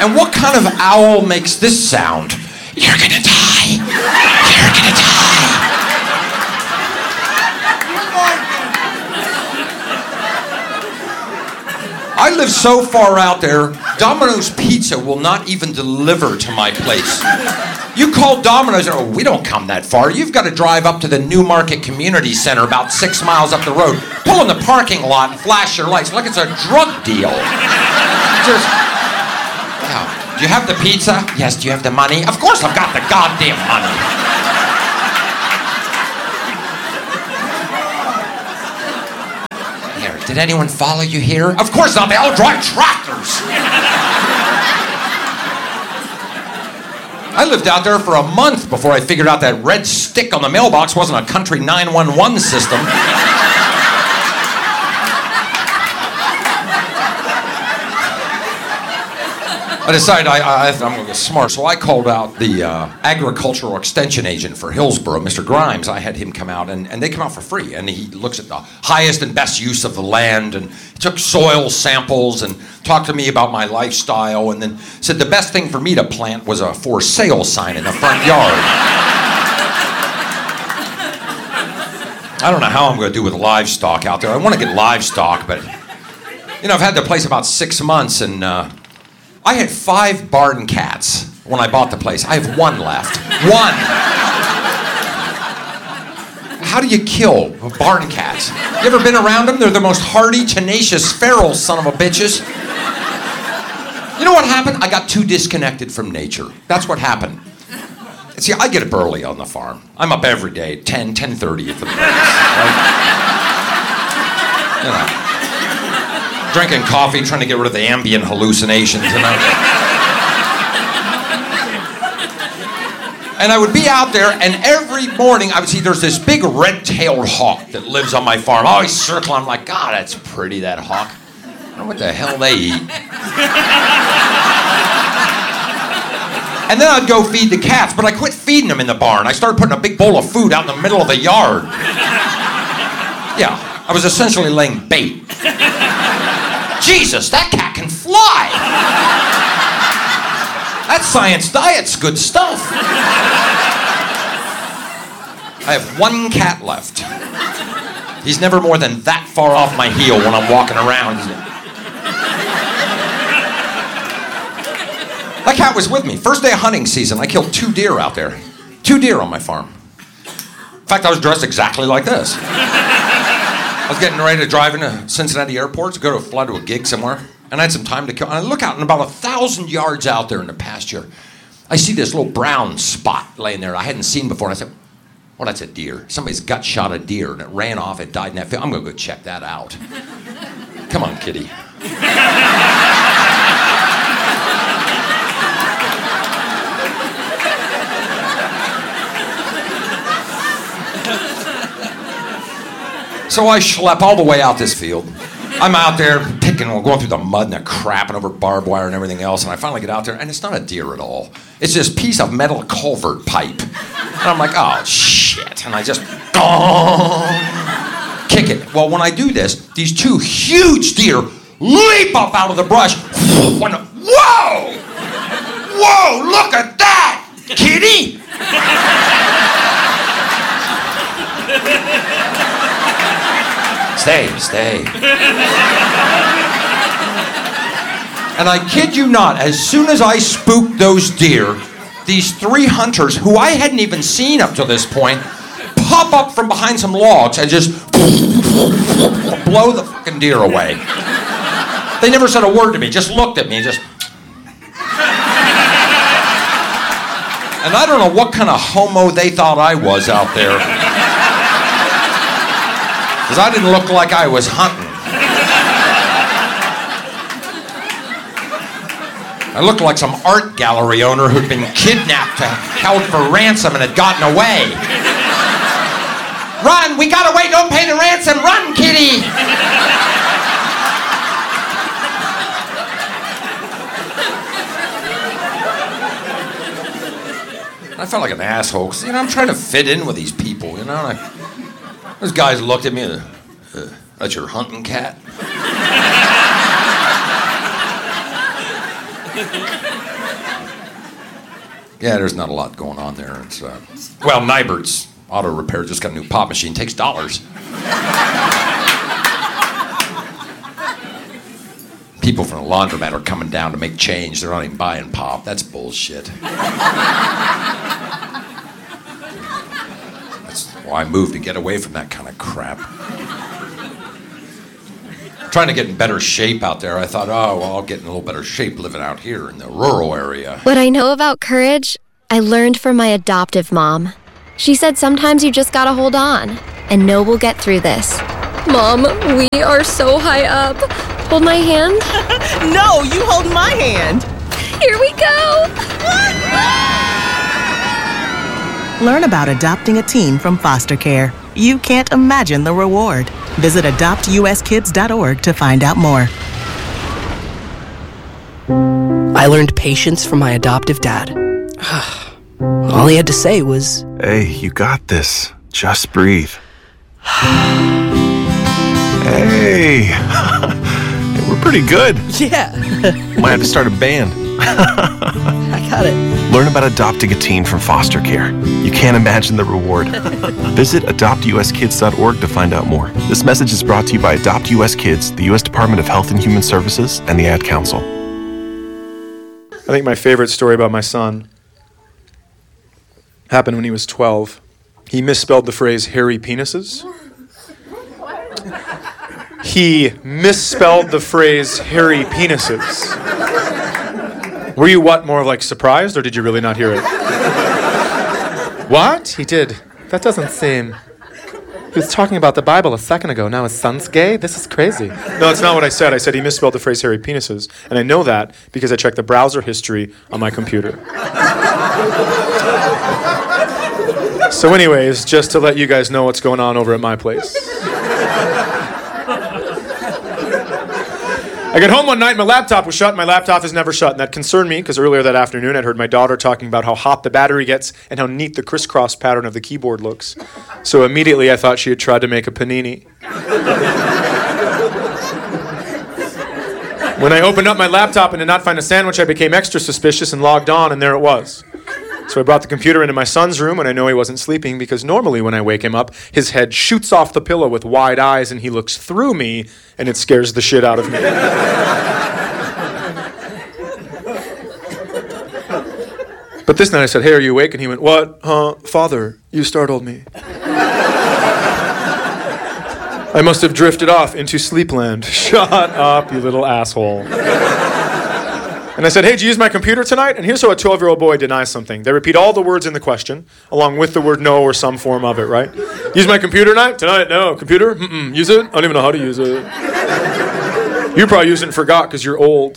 And what kind of owl makes this sound? You're gonna die. You're gonna die. I live so far out there, Domino's Pizza will not even deliver to my place. You call Domino's, oh, we don't come that far. You've got to drive up to the Newmarket Community Center about 6 miles up the road, pull in the parking lot and flash your lights like it's a drug deal. Just, yeah. Do you have the pizza? Yes. Do you have the money? Of course I've got the goddamn money. Here, did anyone follow you here? Of course not. They all drive tractors. I lived out there for a month before I figured out that red stick on the mailbox wasn't a country 911 system. I decided I'm going to get smart, so I called out the agricultural extension agent for Hillsborough, Mr. Grimes. I had him come out, and they come out for free. And he looks at the highest and best use of the land, and took soil samples, and talked to me about my lifestyle, and then said the best thing for me to plant was a for sale sign in the front yard. I don't know how I'm going to do with livestock out there. I want to get livestock, but, you know, I've had the place about 6 months, and I had 5 barn cats when I bought the place. I have 1 left. 1! How do you kill barn cats? You ever been around them? They're the most hardy, tenacious, feral son of a bitches. You know what happened? I got too disconnected from nature. That's what happened. See, I get up early on the farm. I'm up every day, 10:30 at the latest, right? You know. Drinking coffee, trying to get rid of the ambient hallucinations. And I would be out there, and every morning I would see there's this big red-tailed hawk that lives on my farm. Always circling. I'm like, God, that's pretty, that hawk. I don't know what the hell they eat. And then I'd go feed the cats, but I quit feeding them in the barn. I started putting a big bowl of food out in the middle of the yard. Yeah, I was essentially laying bait. Jesus, that cat can fly! That science diet's good stuff. I have 1 cat left. He's never more than that far off my heel when I'm walking around. That cat was with me. First day of hunting season, I killed 2 deer out there. 2 deer on my farm. In fact, I was dressed exactly like this. I was getting ready to drive into Cincinnati Airport to go to fly to a gig somewhere, and I had some time to kill. And I look out, and about 1,000 yards out there in the pasture, I see this little brown spot laying there I hadn't seen before. And I said, well, that's a deer. Somebody's gut shot a deer, and it ran off. It died in that field. I'm going to go check that out. Come on, kitty. So I schlep all the way out this field. I'm out there picking, going through the mud and the crap and over barbed wire and everything else, and I finally get out there, and it's not a deer at all. It's this piece of metal culvert pipe. And I'm like, oh, shit. And I just, kick it. Well, when I do this, these 2 huge deer leap up out of the brush. Whoa! Whoa, look at that, kitty! Stay. And I kid you not, as soon as I spooked those deer, these 3 hunters, who I hadn't even seen up to this point, pop up from behind some logs and just blow the fucking deer away. They never said a word to me, just looked at me, just... And I don't know what kind of homo they thought I was out there. Because I didn't look like I was hunting. I looked like some art gallery owner who'd been kidnapped, held for ransom, and had gotten away. Run! We got away! Don't pay the ransom! Run, kitty! I felt like an asshole, because, I'm trying to fit in with these people, And those guys looked at me, that's your hunting cat? Yeah, there's not a lot going on there. It's, well, Nybert's Auto Repair just got a new pop machine. Takes dollars. People from the laundromat are coming down to make change. They're not even buying pop. That's bullshit. That's why I moved, to get away from that kind of crap. Trying to get in better shape out there. I thought, oh, well, I'll get in a little better shape living out here in the rural area. What I know about courage, I learned from my adoptive mom. She said sometimes you just gotta hold on and know we'll get through this. Mom, we are so high up. Hold my hand. No, you hold my hand. Here we go. Learn about adopting a teen from foster care. You can't imagine the reward. Visit adoptuskids.org to find out more. I learned patience from my adoptive dad. All he had to say was, "Hey, you got this. Just breathe." Hey, we're pretty good. yeah, Might have to start a band. I got it. Learn about adopting a teen from foster care. You can't imagine the reward. Visit adoptuskids.org to find out more. This message is brought to you by Adopt US Kids, the U.S. Department of Health and Human Services, and the Ad Council. I think my favorite story about my son happened when he was 12. He misspelled the phrase hairy penises. He misspelled the phrase hairy penises. Were you more of like surprised, or did you really not hear it? What? He did. That doesn't seem... He was talking about the Bible a second ago. Now his son's gay? This is crazy. No, that's not what I said. I said he misspelled the phrase hairy penises. And I know that because I checked the browser history on my computer. So anyways, just to let you guys know what's going on over at my place. I got home one night, my laptop was shut, and my laptop is never shut, and that concerned me, because earlier that afternoon I'd heard my daughter talking about how hot the battery gets and how neat the crisscross pattern of the keyboard looks. So immediately I thought she had tried to make a panini. When I opened up my laptop and did not find a sandwich, I became extra suspicious and logged on, and there it was. So I brought the computer into my son's room, and I know he wasn't sleeping, because normally when I wake him up, his head shoots off the pillow with wide eyes, and he looks through me, and it scares the shit out of me. But this night I said, "Hey, are you awake?" And he went, "What? Huh? Father, you startled me." I must have drifted off into sleepland. Shut up, you little asshole. And I said, "Hey, did you use my computer tonight?" And here's how a 12-year-old boy denies something. They repeat all the words in the question, along with the word no or some form of it, right? "Use my computer tonight?" "Tonight, no." "Computer? Mm-mm. Use it?" "I don't even know how to use it." You probably used it and forgot because you're old.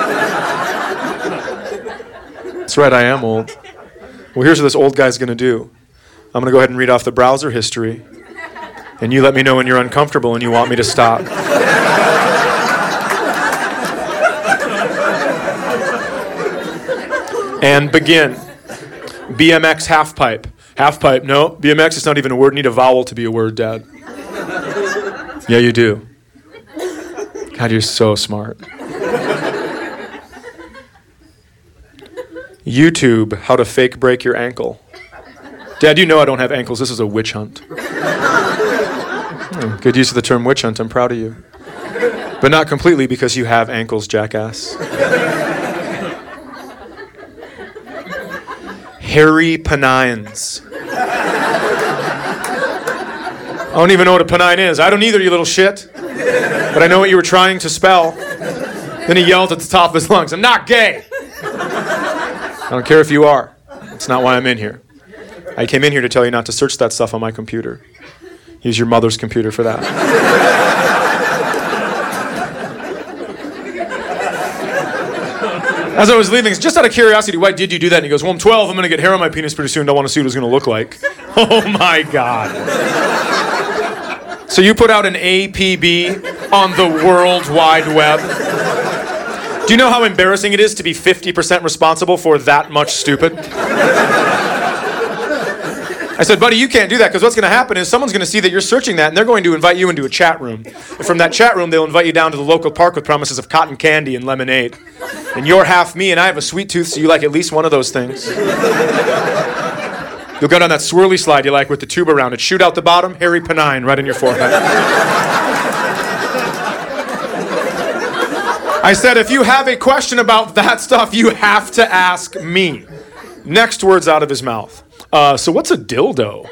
That's right, I am old. Well, here's what this old guy's going to do. I'm going to go ahead and read off the browser history, and you let me know when you're uncomfortable and you want me to stop. And begin. BMX half pipe. Half pipe, no. BMX is not even a word. Need a vowel to be a word, Dad. Yeah, you do. God, you're so smart. YouTube, how to fake break your ankle. Dad, you know I don't have ankles. This is a witch hunt. Good use of the term witch hunt. I'm proud of you. But not completely, because you have ankles, jackass. Hairy penines. I don't even know what a penine is. I don't either, you little shit. But I know what you were trying to spell. Then he yelled at the top of his lungs, "I'm not gay." I don't care if you are. That's not why I'm in here. I came in here to tell you not to search that stuff on my computer. Use your mother's computer for that. As I was leaving, just out of curiosity, why did you do that? And he goes, "Well, I'm 12. I'm going to get hair on my penis pretty soon. Don't want to see what it's going to look like." Oh, my God. So you put out an APB on the World Wide Web. Do you know how embarrassing it is to be 50% responsible for that much stupid? I said, "Buddy, you can't do that, because what's going to happen is someone's going to see that you're searching that, and they're going to invite you into a chat room. And from that chat room, they'll invite you down to the local park with promises of cotton candy and lemonade. And you're half me, and I have a sweet tooth, so you like at least one of those things. You'll go down that swirly slide you like with the tube around it. Shoot out the bottom, Harry Panine right in your forehead. I said, if you have a question about that stuff, you have to ask me. Next words out of his mouth. So what's a dildo?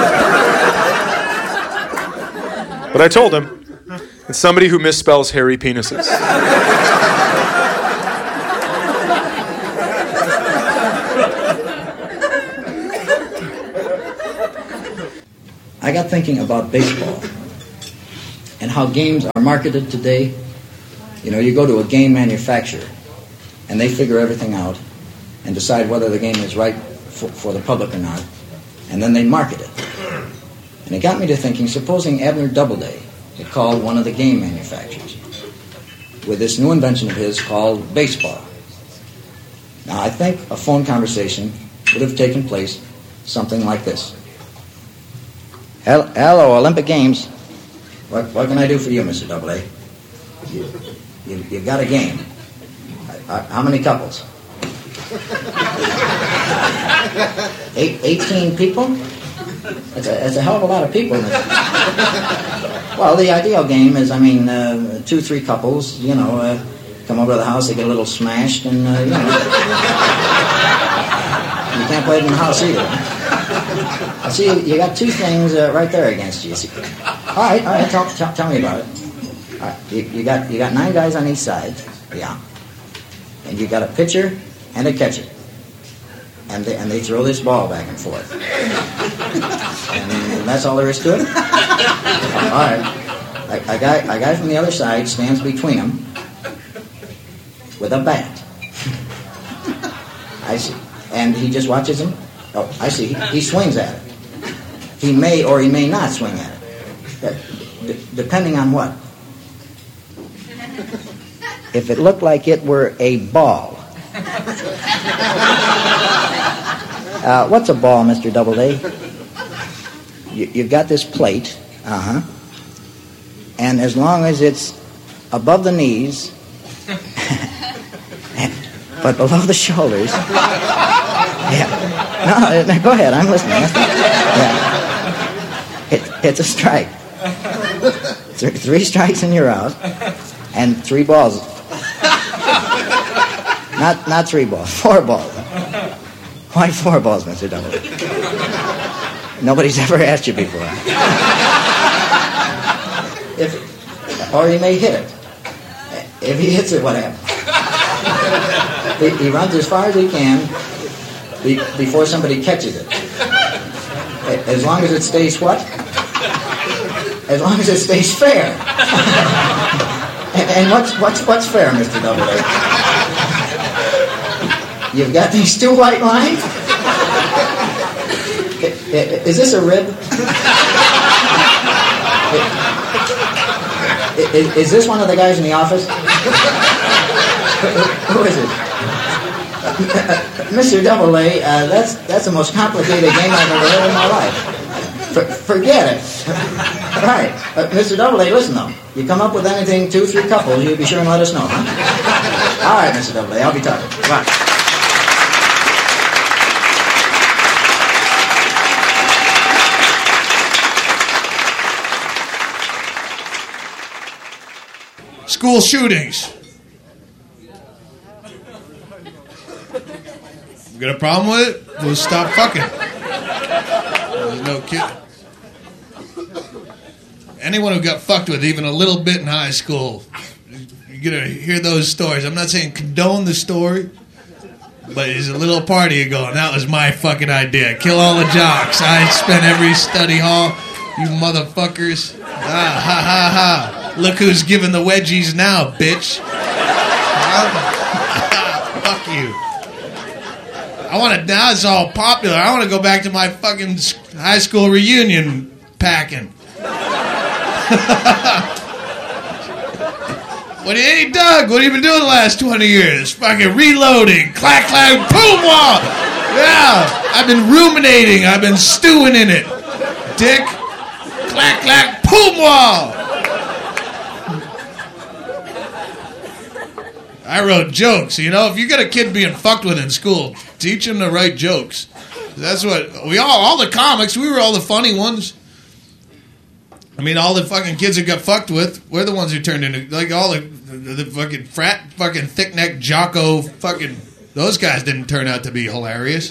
But I told him, it's somebody who misspells hairy penises. I got thinking about baseball and how games are marketed today. You know, you go to a game manufacturer and they figure everything out and decide whether the game is right for the public or not, and then they market it. And it got me to thinking, supposing Abner Doubleday had called one of the game manufacturers with this new invention of his called baseball. Now, I think a phone conversation would have taken place something like this. Hello, Olympic Games. What can I do for you, Mr. Doubleday? You've got a game. How many couples? 18 people? That's a hell of a lot of people. Well, the ideal game is, 2-3 couples, come over to the house, they get a little smashed, and, you can't play it in the house either. I see you got two things right there against you. All right, tell me about it. All right, you got 9 guys on each side, yeah, and you got a pitcher and a catcher, and they throw this ball back and forth, and that's all there is to it. All right, a guy from the other side stands between them with a bat. I see, and he just watches them. Oh, I see. He swings at it. He may or he may not swing at it, depending on what. If it looked like it were a ball. What's a ball, Mr. Doubleday? You've got this plate, and as long as it's above the knees, but below the shoulders, yeah. No, go ahead, I'm listening. Yeah. It's a strike. 3 strikes and you're out, and 3 balls. Not 3 balls, 4 balls. Why 4 balls, Mr. Doubleday? Nobody's ever asked you before. Or he may hit it. If he hits it, what happens? He runs as far as he can before somebody catches it. As long as it stays what? As long as it stays fair. And what's fair, Mr. Doubleday? You've got these 2 white lines? Is this a rib? Is this one of the guys in the office? Who is it? Mr. Doubleday, that's the most complicated game I've ever heard in my life. Forget it. Right. Mr. Doubleday, listen though. You come up with anything, 2-3 couples, you be sure and let us know, huh? All right, Mr. Doubleday, I'll be talking. Right. School shootings. You got a problem with it? We'll stop fucking. There's no kid. Anyone who got fucked with even a little bit in high school, you're gonna hear those stories. I'm not saying condone the story, but there's a little party you're going, that was my fucking idea. Kill all the jocks. I spent every study hall. You motherfuckers. Ah, ha, ha, ha. Look who's giving the wedgies now, bitch. Fuck you. Now it's all popular. I want to go back to my fucking high school reunion packing. Hey, Doug, what have you been doing the last 20 years? Fucking reloading. Clack, clack, boom, wall. Yeah, I've been ruminating. I've been stewing in it. Dick. Clack, clack, boom, wall. I wrote jokes. You know, if you get a kid being fucked with in school, teach him to write jokes. That's what all the comics, we were all the funny ones. I mean, all the fucking kids that got fucked with, we're the ones who turned into, like, all the fucking frat, fucking thick-neck, jocko, fucking, those guys didn't turn out to be hilarious.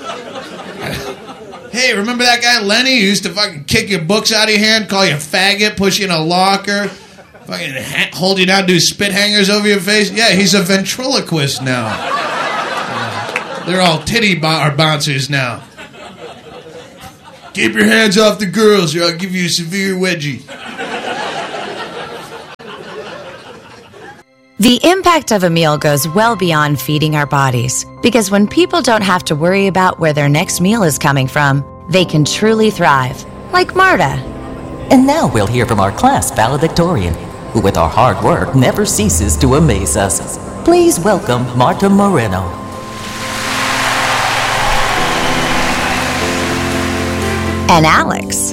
Hey, remember that guy Lenny who used to fucking kick your books out of your hand, call you a faggot, push you in a locker, fucking hold you down, do spit hangers over your face? Yeah, he's a ventriloquist now. They're all titty bouncers now. Keep your hands off the girls or I'll give you a severe wedgie. The impact of a meal goes well beyond feeding our bodies, because when people don't have to worry about where their next meal is coming from, they can truly thrive, like Marta. And now we'll hear from our class valedictorian, who with our hard work never ceases to amaze us. Please welcome Marta Moreno. And Alex.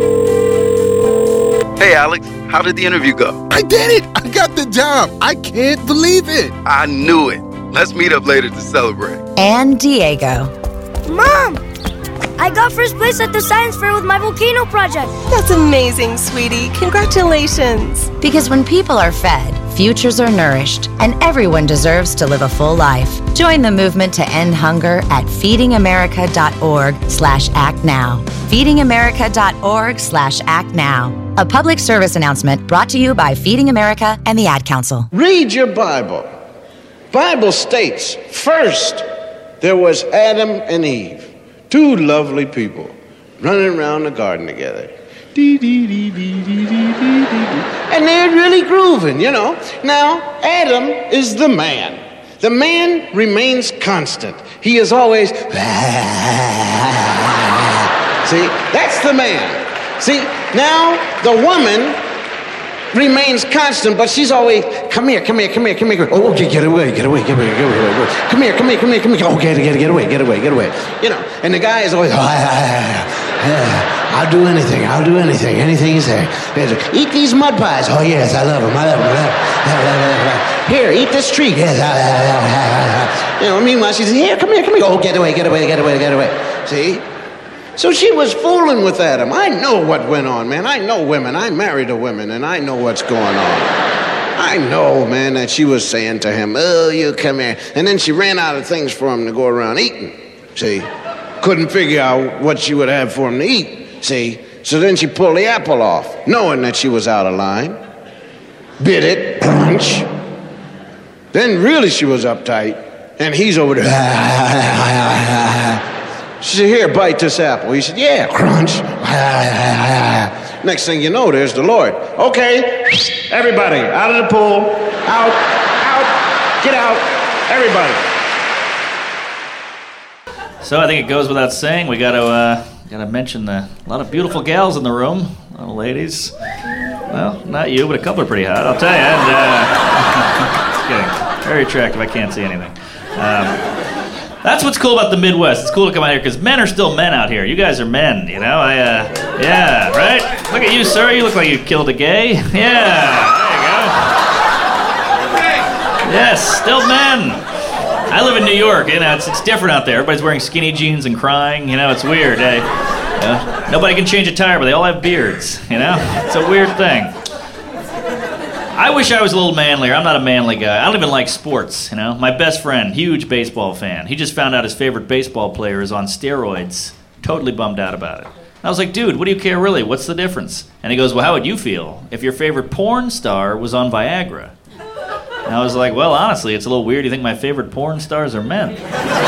Hey, Alex, how did the interview go? I did it! I got the job! I can't believe it! I knew it. Let's meet up later to celebrate. And Diego. Mom! I got first place at the science fair with my volcano project. That's amazing, sweetie. Congratulations. Because when people are fed, futures are nourished, and everyone deserves to live a full life. Join the movement to end hunger at feedingamerica.org/actnow. feedingamerica.org/actnow. A public service announcement brought to you by Feeding America and the Ad Council. Read your Bible. Bible states, first, there was Adam and Eve, two lovely people running around the garden together. And they're really grooving, you know. Now, Adam is the man. The man remains constant. He is always, see, that's the man. See, now the woman remains constant, but she's always, come here. Oh, okay, get away. Come here. Oh, get away. You know, and the guy is always, I'll do anything, anything you say. Eat these mud pies. Oh, yes, I love them. Here, eat this treat. Yes, you know, meanwhile, she says, here, come here. Oh, get away. See? So she was fooling with Adam. I know what went on, man. I know women. I married a woman, and I know what's going on. I know, man, that she was saying to him, oh, you come here. And then she ran out of things for him to go around eating. See? Couldn't figure out what she would have for him to eat. See? So then she pulled the apple off, knowing that she was out of line. Bit it, crunch. Then really she was uptight, and he's over there. She said, here, bite this apple. He said, yeah, crunch. Next thing you know, there's the Lord. Okay, everybody, out of the pool. Out, get out, everybody. So I think it goes without saying, we gotta mention a lot of beautiful gals in the room, a lot of ladies. Well, not you, but a couple are pretty hot, I'll tell you. And, just kidding. Very attractive, I can't see anything. That's what's cool about the Midwest. It's cool to come out here because men are still men out here. You guys are men, you know? Yeah, right? Look at you, sir. You look like you killed a gay. Yeah, there you go. Yes, still men. I live in New York, you know, it's different out there. Everybody's wearing skinny jeans and crying, you know, it's weird. Nobody can change a tire, but they all have beards, you know? It's a weird thing. I wish I was a little manlier. I'm not a manly guy. I don't even like sports, you know? My best friend, huge baseball fan. He just found out his favorite baseball player is on steroids. Totally bummed out about it. I was like, dude, what do you care really? What's the difference? And he goes, well, how would you feel if your favorite porn star was on Viagra? And I was like, well, honestly, it's a little weird. You think my favorite porn stars are men?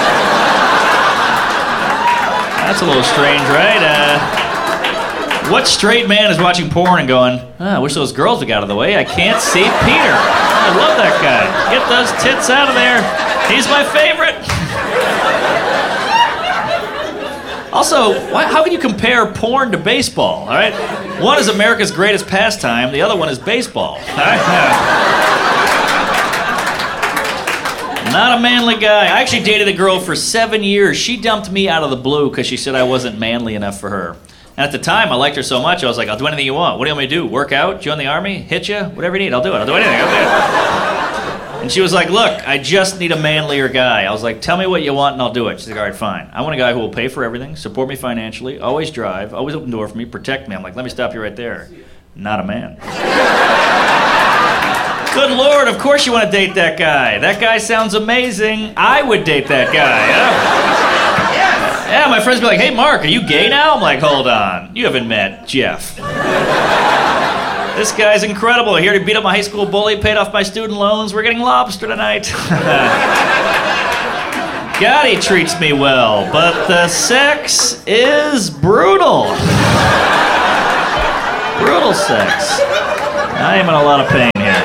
That's a little strange, right? What straight man is watching porn and going, I wish those girls would get out of the way. I can't see Peter. I love that guy. Get those tits out of there. He's my favorite. Also, how can you compare porn to baseball, all right? One is America's greatest pastime. The other one is baseball, all right? Not a manly guy. I actually dated a girl for 7 years. She dumped me out of the blue because she said I wasn't manly enough for her. And at the time, I liked her so much, I was like, I'll do anything you want. What do you want me to do? Work out? Join the army? Hit you? Whatever you need, I'll do it. I'll do anything. And And she was like, look, I just need a manlier guy. I was like, tell me what you want and I'll do it. She's like, all right, fine. I want a guy who will pay for everything, support me financially, always drive, always open the door for me, protect me. I'm like, let me stop you right there. Not a man. Good Lord, of course you want to date that guy. That guy sounds amazing. I would date that guy. Yeah, my friends be like, hey, Mark, are you gay now? I'm like, hold on. You haven't met Jeff. This guy's incredible. Here to beat up my high school bully, paid off my student loans. We're getting lobster tonight. God, he treats me well, but the sex is brutal. Brutal sex. I am in a lot of pain here.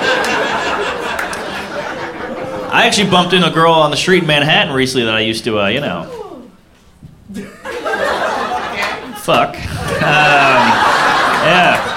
I actually bumped into a girl on the street in Manhattan recently that I used to, fuck. Yeah.